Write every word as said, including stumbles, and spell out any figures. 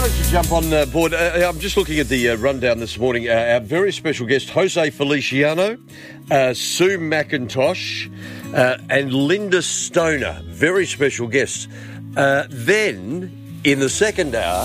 Why don't you jump on uh, board? Uh, I'm just looking at the uh, rundown this morning. Uh, our very special guest, Jose Feliciano, uh, Sue McIntosh, uh, and Linda Stoner. Very special guests. Uh, then, in the second hour,